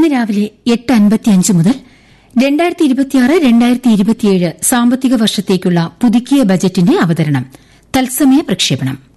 ഇന്ന് രാവിലെ 8:55 മുതൽ 2026-2027 സാമ്പത്തിക വർഷത്തേക്കുള്ള പുതുക്കിയ ബജറ്റിന്റെ അവതരണം തത്സമയ പ്രക്ഷേപണം.